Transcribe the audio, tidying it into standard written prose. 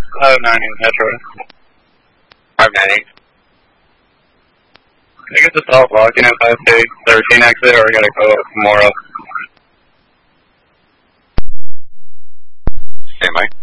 590 Metro. 590. I think it's just all blocking at 513 exit, or we gotta go more up. Hey, Mike.